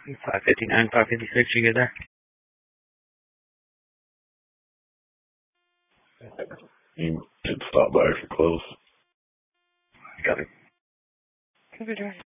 5:59, 5:56. You get there? You should stop by if you're close. Copy. Computer.